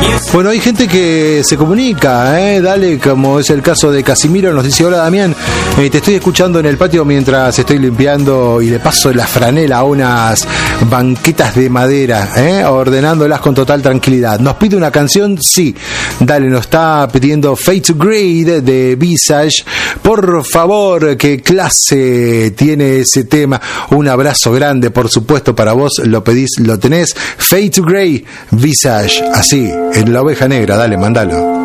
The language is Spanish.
Bueno, hay gente que se comunica, dale, como es el caso de Casimiro, nos dice: hola Damián, te estoy escuchando en el patio mientras estoy limpiando y le paso la franela a unas banquetas de madera, ordenándolas con total tranquilidad. ¿Nos pide una canción? Sí, dale, nos está pidiendo Fade to Grade de Visage. Por favor, qué clase tiene ese tema. Un abrazo grande, por supuesto, para vos, lo pedís, lo tenés. Fade to Grade, Visage, así, en la oveja negra, dale, mandalo.